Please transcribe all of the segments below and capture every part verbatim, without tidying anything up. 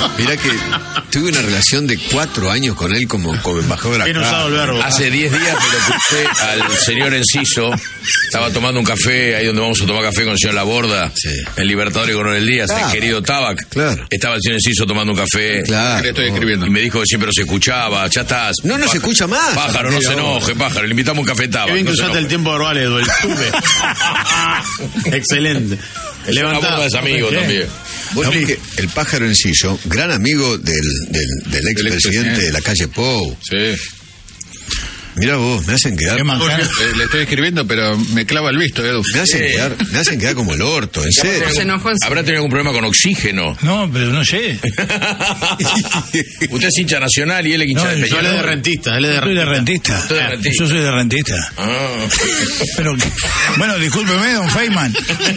Mirá que tuve una relación de cuatro años con él como, como embajador acá. Bien usado el verbo. Hace diez días me lo crucé al señor Enciso. Estaba tomando un café, ahí donde vamos a tomar café con el señor Laborda, Sí. el Libertador y Coronel Díaz, Claro. el querido Tabac. Claro. Estaba el señor Enciso tomando un café. Claro. Le estoy escribiendo. Y me dijo que siempre se escuchaba, ya estás. No, no se escucha más. Pájaro, no se enoje, pájaro. Le invitamos un café Tabac. Qué bien no que se usaste el enoje. tiempo verbal, Edu, el tuve. Excelente. El señor Laborda es amigo ¿Qué? también. Vos sabés que el pájaro Enciso, gran amigo del, del, del expresidente de la calle Pou. Sí. Mirá vos, me hacen quedar. Qué manjar. Eh, le estoy escribiendo, pero me clava el visto, Edu. Me hacen, Sí. quedar, me hacen quedar como el orto, en serio. Se enojó en ¿Habrá tenido algún problema con oxígeno? No, pero no sé. Usted es hincha nacional y él es hincha No, de yo Él es de Peñarol. rentista, él es de Yo soy de rentista. rentista. Usted es de rentista. Yo soy de rentista. Ah. Pero, bueno, discúlpeme, don Feynman.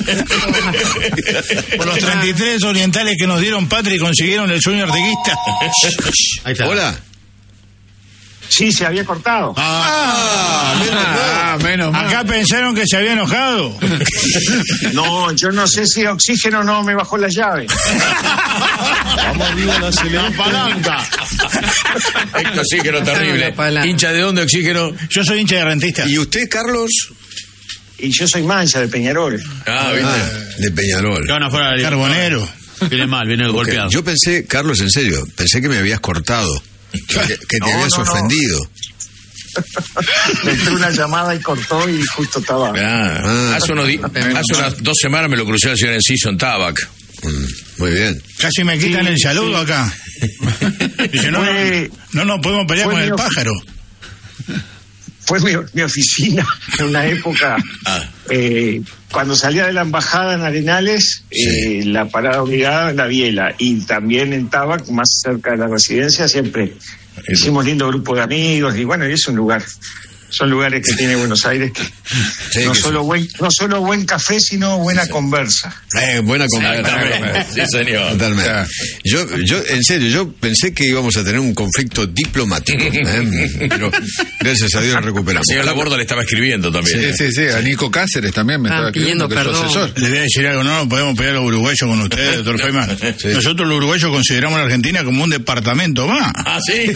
Por los treinta y tres orientales que nos dieron patria y consiguieron el sueño artiguista. Ahí está. Hola. Sí, se había cortado. Ah, menos mal. Ah, menos mal. Acá pensaron que se había enojado. No, yo no sé si oxígeno no me bajó la llave. Vamos arriba la acelera. palanca. Esto oxígeno terrible. La palanca. ¿Hincha de dónde oxígeno? Yo soy hincha de rentista. ¿Y usted, Carlos? Y yo soy mancha de Peñarol. Ah, ¿viste? Ah, de Peñarol. Que van afuera de la Carbonero. Viene mal, viene Ok, golpeado. yo pensé, Carlos, en serio, pensé que me habías cortado. Que, que te No, habías no, no. ofendido. Me entró una llamada y cortó y justo estaba. Ah, Ah. hace, unos di- hace unas dos semanas me lo crucé al señor Enciso en Tabac. Mm, muy bien. Casi me quitan Sí, el saludo sí. acá. Dice, no, Fue- no, no, no podemos pelear fue con el mío. pájaro. Fue mi, mi oficina en una época. Ah. eh, cuando salía de la embajada en Arenales, eh, la parada obligada en la Biela. Y también en Tabac, más cerca de la residencia, siempre hicimos lindo grupo de amigos. Y bueno, y es un lugar. Son lugares que tiene Buenos Aires que Sí, no que solo buen no solo buen café, sino buena conversa. Eh, buena conversa. Exactamente. Sí, señor. Totalmente. Yo, yo, en serio, yo pensé que íbamos a tener un conflicto diplomático. ¿eh? Pero gracias a Dios lo El recuperamos. señor Laborda le estaba escribiendo también. Sí, sí, sí. A Nico Cáceres también me Ah, estaba escribiendo, que pidiendo es su perdón. asesor. Le voy a decir algo, no, no podemos pelear a los uruguayos con ustedes, doctor Feynman. Sí. Nosotros los uruguayos consideramos a la Argentina como un departamento más. Ah, sí.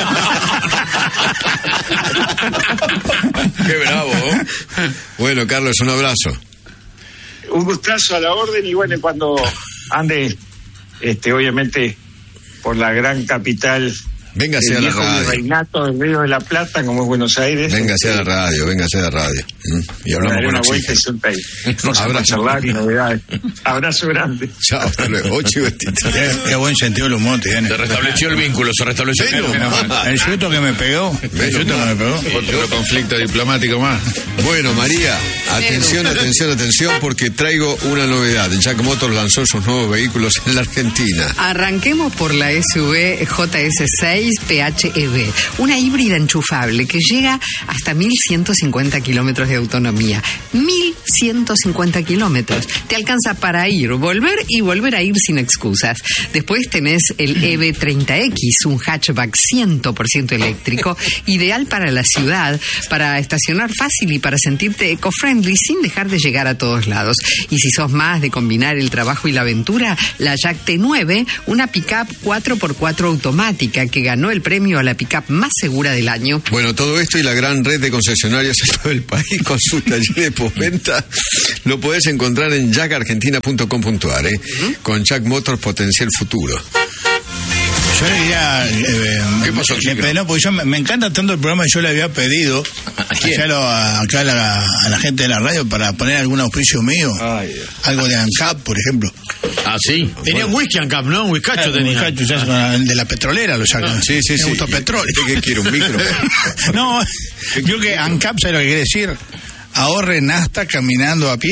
Qué bravo. ¿eh? Bueno, Carlos, un abrazo. Un gustazo a la orden y bueno, cuando ande, este, obviamente, por la gran capital Véngase a del la viejo radio. virreinato del Río de la Plata, como es Buenos Aires. Véngase a la radio, véngase a la radio. ¿Mm? Y hablamos Daré con una vuelta y oxígeno. suelta ahí. Nos Abrazo. vamos a charlar y novedades. Abrazo grande. Chao, hasta luego. ocho y veintitrés. Qué, qué buen sentido del humor tiene. Se restableció el vínculo, se restableció el Menos vínculo. mal. El susto que me pegó, el susto que me pegó. Otro conflicto diplomático más. Bueno, María, atención, atención, atención, porque traigo una novedad. Jack Motors lanzó sus nuevos vehículos en la Argentina. Arranquemos por la S U V J S seis P H E V, una híbrida enchufable que llega hasta mil ciento cincuenta kilómetros de autonomía. mil ciento cincuenta kilómetros. Te alcanza para ir, volver y volver a ir sin excusas. Después tenés el E V treinta X, un hatchback cien por ciento eléctrico, ideal para la ciudad, para estacionar fácil y para sentirte eco-friendly sin dejar de llegar a todos lados. Y si sos más de combinar el trabajo y la aventura, la Jack T nueve, una pick-up cuatro por cuatro automática que ganó el premio a la pick-up más segura del año. Bueno, todo esto y la gran red de concesionarios en todo el país con sus talleres postventa lo podés encontrar en jack argentina punto com punto a r. ¿eh? Con Jack Motors potencia el futuro. Yo le diría... Eh, ¿Qué pasó, le- chico? no, porque yo me, me encanta tanto el programa que yo le había pedido ¿A quién? allá a lo- a- acá a la, a la gente de la radio para poner algún auspicio mío. Algo de ANCAP, por ejemplo. Ah, sí. Tenía un whisky ANCAP, ¿no? Un whiskacho tenía. Muchachos, ya son el de la petrolera lo sacan. Sí, sí, Me sí. gusta petróleo. ¿Usted qué quiere, un micro? No, yo creo que ANCAP, ¿sabe lo que quiere decir? Ahorre nafta caminando a pie.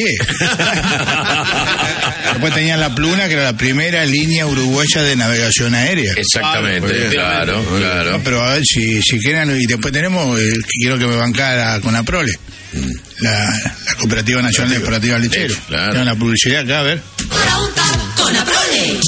Después tenían la Pluna, que era la primera línea uruguaya de navegación aérea. Exactamente, claro, claro. No, pero a ver si, si quieren, y después tenemos, eh, quiero que me bancara con APROLE, la, la Cooperativa Nacional de Cooperativas Lecheros. Sí, claro. Tengo la publicidad acá, a ver. Con Aprole.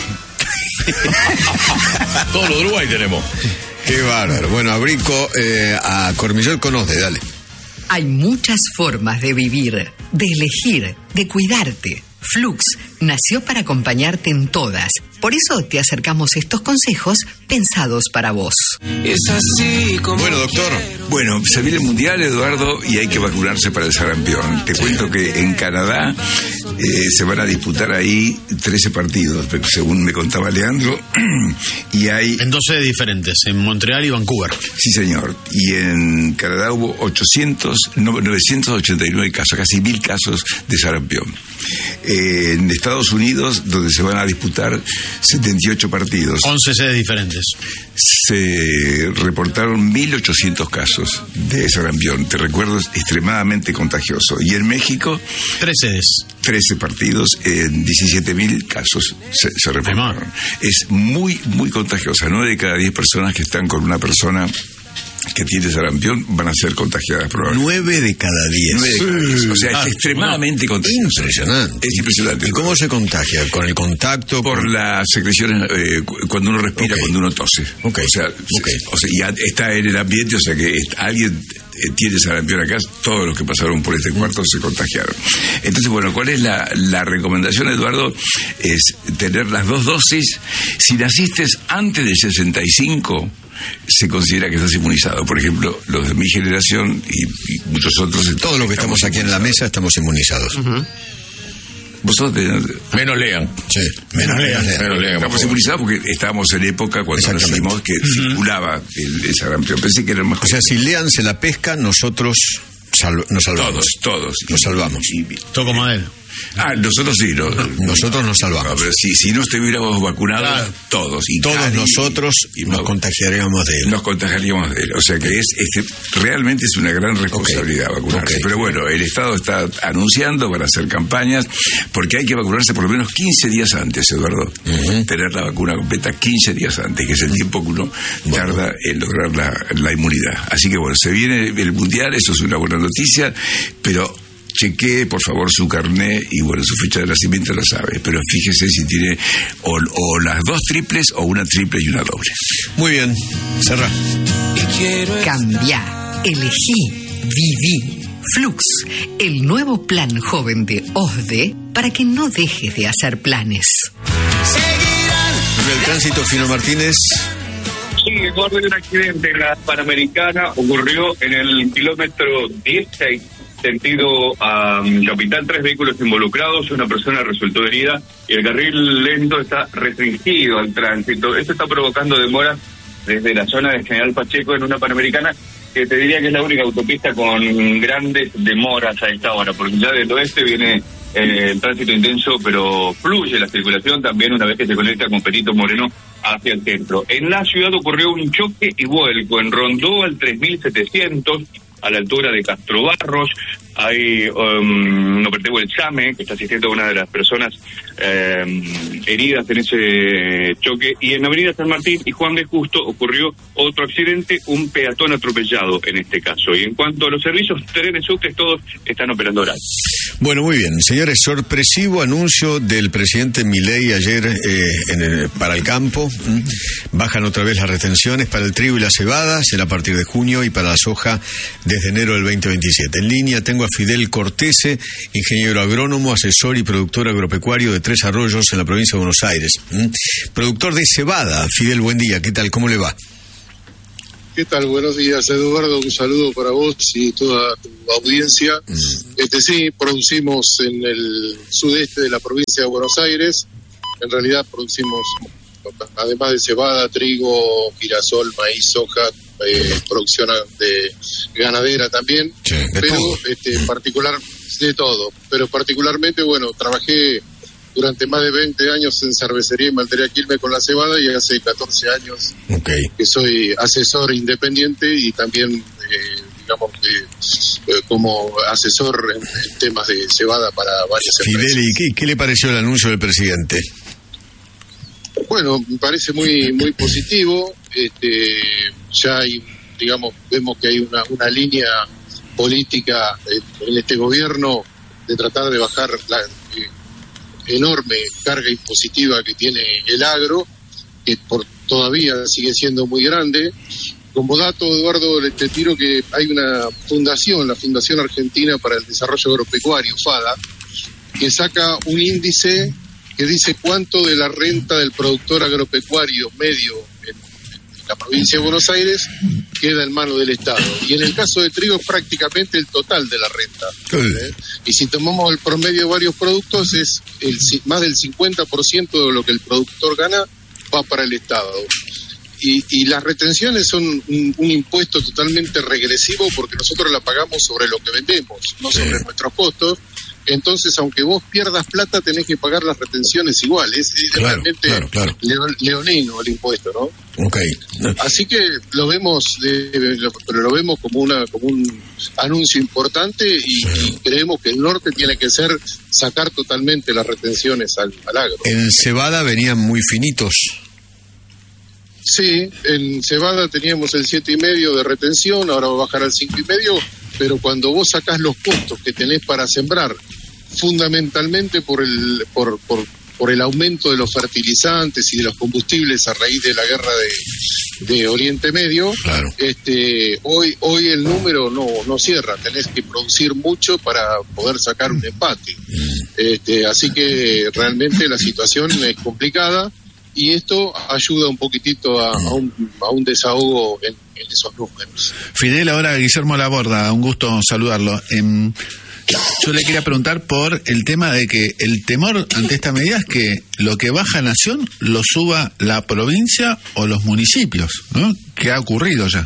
Todo lo de Uruguay tenemos. Qué bárbaro. Bueno, Abrico, eh, a Cormillot conoce, dale. Hay muchas formas de vivir, de elegir, de cuidarte. Flux nació para acompañarte en todas. Por eso te acercamos estos consejos pensados para vos. Es así como Bueno, doctor. Bueno, se viene el Mundial, Eduardo, y hay que vacunarse para el sarampión. Te cuento que en Canadá eh, se van a disputar ahí trece partidos, según me contaba Leandro, y hay... En dos sedes diferentes, en Montreal y Vancouver. Sí, señor. Y en Canadá hubo ochocientos, no, novecientos ochenta y nueve casos, casi mil casos de sarampión. Eh, en Estados Unidos, donde se van a disputar setenta y ocho partidos, once sedes diferentes. se reportaron mil ochocientos casos de sarampión. Te recuerdo, es extremadamente contagioso. Y en México, Tres sedes. trece partidos, en diecisiete mil casos se, se reportaron. Es muy, muy contagiosa. nueve de cada diez personas que están con una persona que tiene sarampión van a ser contagiadas probablemente. Nueve de cada diez. Nueve de cada diez. O sea, Ah, es extremadamente contagioso. Impresionante. Es impresionante. ¿Y cómo se contagia? ¿Con el contacto? Por con... las secreciones, eh, cu- cuando uno respira, Ok. cuando uno tose. Ok. O sea, Ok. se- o sea, ya está en el ambiente, o sea que est- alguien eh, tiene sarampión acá, todos los que pasaron por este cuarto se contagiaron. Entonces, bueno, ¿cuál es la, la recomendación, Eduardo? Es tener las dos dosis. Si naciste antes del sesenta y cinco, se considera que estás inmunizado. Por ejemplo, los de mi generación y, y muchos otros. Todos los que estamos aquí en la mesa estamos inmunizados. Vosotros tenés- Menos lean. Sí, menos lean. Menos lean. por Estamos favor. inmunizados porque estábamos en época cuando Exactamente. nacimos que circulaba el, el sarampión. Pensé que era más O sea, si Lean se la pesca, nosotros sal- nos salvamos. todos, todos. Nos salvamos. Y- Toco madera. ah, nosotros sí. No, Nosotros nos no, salvamos. pero si, si no estuviéramos vacunados, Claro. todos. Y Todos Cari, nosotros y nos no- contagiaríamos de él. nos contagiaríamos de él. O sea que es este, realmente es una gran responsabilidad vacunarse. Ok. Pero bueno, el Estado está anunciando para hacer campañas, porque hay que vacunarse por lo menos quince días antes, Eduardo. Tener la vacuna completa quince días antes, que es el tiempo que uno tarda en lograr la, la inmunidad. Así que bueno, se viene el Mundial, eso es una buena noticia, pero chequee por favor su carné y bueno, su fecha de nacimiento la sabe, pero fíjese si tiene o, o las dos triples o una triple y una doble. Muy bien. Cerra. Cambia, elegí, viví. Flux, el nuevo plan joven de OSDE para que no dejes de hacer planes. El tránsito, Fino Martínez. Sí, Eduardo, un accidente en la Panamericana ocurrió en el kilómetro dieciséis, sentido a um, Capital. Tres vehículos involucrados, una persona resultó herida y el carril lento está restringido al tránsito. Esto está provocando demoras desde la zona de General Pacheco en una Panamericana que te diría que es la única autopista con grandes demoras a esta hora, porque ya del oeste viene eh, el tránsito intenso, pero fluye la circulación también una vez que se conecta con Perito Moreno hacia el centro. En la ciudad ocurrió un choque y vuelco en Rondó al tres mil setecientos, a la altura de Castro Barros. Hay um, un operativo del SAME que está asistiendo a una de las personas eh, heridas en ese choque. Y en Avenida San Martín y Juan de Justo ocurrió otro accidente, un peatón atropellado en este caso. Y en cuanto a los servicios, trenes, subtes, todos están operando horario. Bueno, muy bien. Señores, sorpresivo anuncio del presidente Milei ayer eh, en el- para el campo. ¿m? Bajan otra vez las retenciones para el trigo y la cebada, será a partir de junio, y para la soja desde enero del veinte veintisiete. En línea tengo a Fidel Cortese, ingeniero agrónomo, asesor y productor agropecuario de Tres Arroyos en la provincia de Buenos Aires. ¿m? Productor de cebada. Fidel, buen día. ¿Qué tal? ¿Cómo le va? ¿Qué tal? Buenos días, Eduardo. Un saludo para vos y toda tu audiencia. Este sí, producimos en el sudeste de la provincia de Buenos Aires. En realidad producimos, además de cebada, trigo, girasol, maíz, soja, eh, producción de ganadera también. Sí, de pero todo. este, particular de todo. Pero particularmente, bueno, trabajé durante más de veinte años en cervecería y maltería Quilmes con la cebada, y hace catorce años Ok. que soy asesor independiente y también, eh, digamos, que eh, como asesor en, en temas de cebada para varias empresas. Fidel, ¿y qué, qué le pareció el anuncio del presidente? Bueno, me parece muy muy positivo. Este, ya hay, digamos, vemos que hay una, una línea política en, en este gobierno de tratar de bajar la eh, enorme carga impositiva que tiene el agro, que por todavía sigue siendo muy grande. Como dato, Eduardo, le- te tiro que hay una fundación, la Fundación Argentina para el Desarrollo Agropecuario, FADA, que saca un índice que dice cuánto de la renta del productor agropecuario medio en, en la provincia de Buenos Aires queda en manos del Estado. Y en el caso de trigo es prácticamente el total de la renta. ¿eh? Y si tomamos el promedio de varios productos, es el, más del cincuenta por ciento de lo que el productor gana va para el Estado. Y, y las retenciones son un, un impuesto totalmente regresivo porque nosotros la pagamos sobre lo que vendemos, no sobre sí. nuestros costos. Entonces, aunque vos pierdas plata, tenés que pagar las retenciones iguales. Es claro, realmente claro, claro. Leon, leonino el impuesto, ¿no? Ok. Así que lo vemos, de, lo, pero lo vemos como una como un anuncio importante y, sí. y creemos que el norte tiene que ser sacar totalmente las retenciones al, al agro. En cebada venían muy finitos. Sí, en cebada teníamos el siete y medio de retención, ahora va a bajar al cinco y medio, pero cuando vos sacás los costos que tenés para sembrar, fundamentalmente por el por, por, por el aumento de los fertilizantes y de los combustibles a raíz de la guerra de, de Oriente Medio, claro. este hoy hoy el número no no cierra, tenés que producir mucho para poder sacar un empate. Este, así que realmente la situación es complicada. Y esto ayuda un poquitito a, a, un, a un desahogo en, en esos números. Fidel, ahora Guillermo Laborda, un gusto saludarlo. Eh, yo le quería preguntar por el tema de que el temor ante esta medida es que lo que baja Nación lo suba la provincia o los municipios, ¿no? ¿Qué ha ocurrido ya?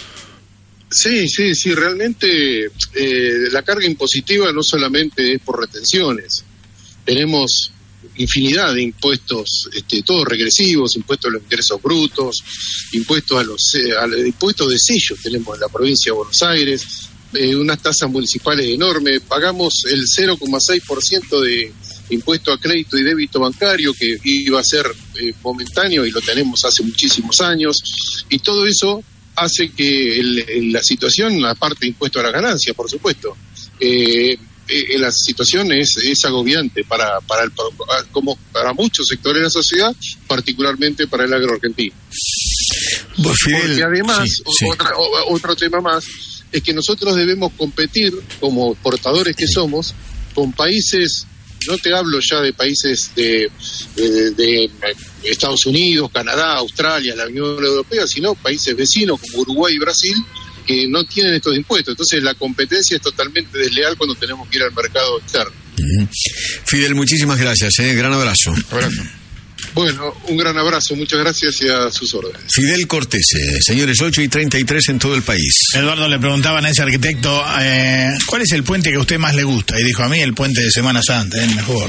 Sí, sí, sí, realmente eh, la carga impositiva no solamente es por retenciones. Tenemos infinidad de impuestos, este, todos regresivos, impuestos a los ingresos brutos, impuestos a los, a los impuestos de sellos tenemos en la provincia de Buenos Aires, eh, unas tasas municipales enormes, pagamos el cero coma seis por ciento de impuesto a crédito y débito bancario que iba a ser eh, momentáneo y lo tenemos hace muchísimos años, y todo eso hace que el, el, la situación, aparte de impuesto a la ganancia, por supuesto, eh, Eh, la situación es, es agobiante para para el, como para muchos sectores de la sociedad, particularmente para el agro argentino. Pues, Fidel, porque además sí, sí. Otra, otro tema más es que nosotros debemos competir como portadores que somos con países, no te hablo ya de países de, de, de, de Estados Unidos, Canadá, Australia, la Unión Europea, sino países vecinos como Uruguay y Brasil, que no tienen estos impuestos. Entonces la competencia es totalmente desleal cuando tenemos que ir al mercado externo. Uh-huh. Fidel, muchísimas gracias, ¿eh? Gran abrazo. abrazo. Bueno, un gran abrazo, muchas gracias y a sus órdenes. Fidel Cortese, señores, ocho y treinta y tres en todo el país. Eduardo, le preguntaban a ese arquitecto, eh, ¿cuál es el puente que a usted más le gusta? Y dijo, a mí el puente de Semana Santa, es mejor.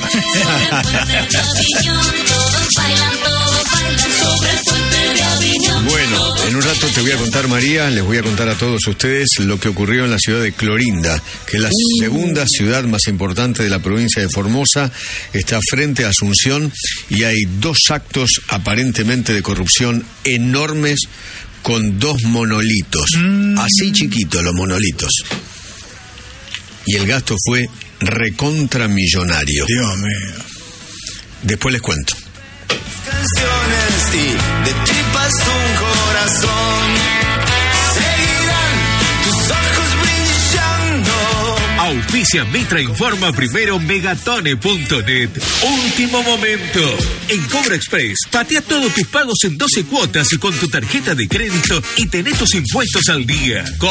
Bueno, en un rato te voy a contar, María, les voy a contar a todos ustedes lo que ocurrió en la ciudad de Clorinda, que es la uh. segunda ciudad más importante de la provincia de Formosa, está frente a Asunción y hay dos actos aparentemente de corrupción enormes con dos monolitos, mm. así chiquitos los monolitos. Y el gasto fue recontramillonario. Dios mío. Después les cuento. Canciones y de tripas un corazón seguirán tus ojos brillando. Auspicia Mitra Informa primero Megatone punto net. Último momento. En Cobra Express, patea todos tus pagos en doce cuotas y con tu tarjeta de crédito y tenés tus impuestos al día.